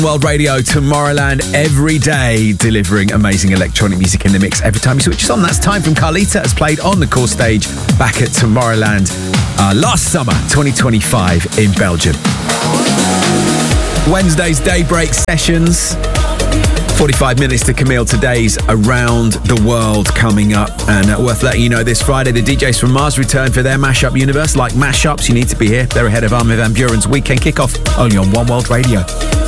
World Radio, Tomorrowland, every day delivering amazing electronic music in the mix. Every time you switch us on, that's Time from Carlita, has played on the core stage back at Tomorrowland last summer, 2025 in Belgium. Wednesday's Daybreak Sessions. 45 minutes to Camille. Today's Around the World coming up. And worth letting you know, this Friday, the DJs from Mars return for their Mashup Universe. Like mashups, you need to be here. They're ahead of Armin van Buuren's weekend kickoff, only on One World Radio.